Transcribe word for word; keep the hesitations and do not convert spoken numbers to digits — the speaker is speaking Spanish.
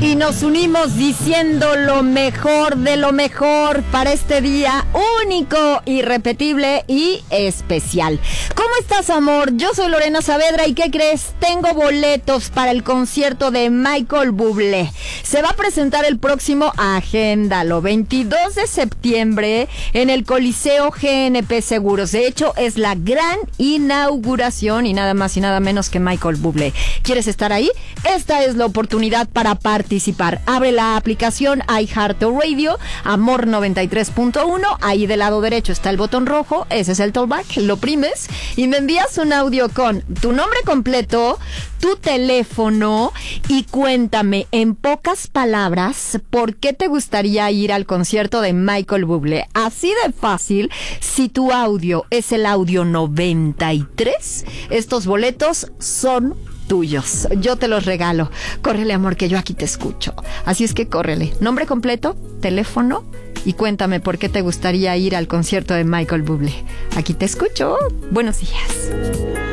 Y nos unimos diciendo lo mejor de lo mejor para este día único, irrepetible y especial. ¿Cómo estás, amor? Yo soy Lorena Saavedra y ¿qué crees? Tengo boletos para el concierto de Michael Bublé. Se va a presentar el próximo, agéndalo, veintidós de septiembre en el Coliseo G N P Seguros. De hecho, es la gran inauguración y nada más y nada menos que Michael Bublé. ¿Quieres estar ahí? Esta es la oportunidad para participar. Abre la aplicación iHeartRadio, Amor noventa y tres punto uno, ahí del lado derecho está el botón rojo, ese es el talkback, lo primes y me envías un audio con tu nombre completo, tu teléfono y cuéntame en pocas palabras por qué te gustaría ir al concierto de Michael Bublé. Así de fácil, si tu audio es el audio noventa y tres, estos boletos son tuyos. Yo te los regalo. Córrele, amor, que yo aquí te escucho. Así es que córrele. Nombre completo, teléfono y cuéntame por qué te gustaría ir al concierto de Michael Bublé. Aquí te escucho. Buenos días.